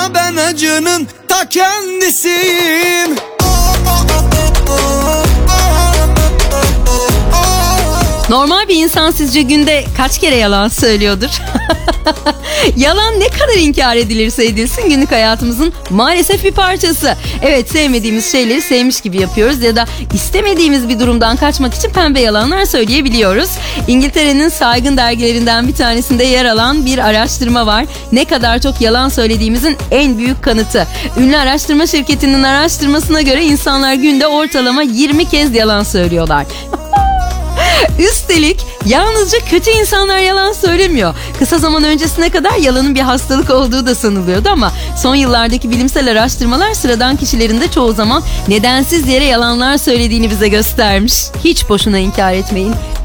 ben acının ta kendisiyim. Normal bir insan sizce günde kaç kere yalan söylüyordur? Yalan ne kadar inkar edilirse edilsin günlük hayatımızın maalesef bir parçası. Evet, sevmediğimiz şeyleri sevmiş gibi yapıyoruz ya da istemediğimiz bir durumdan kaçmak için pembe yalanlar söyleyebiliyoruz. İngiltere'nin saygın dergilerinden bir tanesinde yer alan bir araştırma var. Ne kadar çok yalan söylediğimizin en büyük kanıtı. Ünlü araştırma şirketinin araştırmasına göre insanlar günde ortalama 20 kez yalan söylüyorlar. Üstelik yalnızca kötü insanlar yalan söylemiyor. Kısa zaman öncesine kadar yalanın bir hastalık olduğu da sanılıyordu ama son yıllardaki bilimsel araştırmalar sıradan kişilerin de çoğu zaman nedensiz yere yalanlar söylediğini bize göstermiş. Hiç boşuna inkar etmeyin.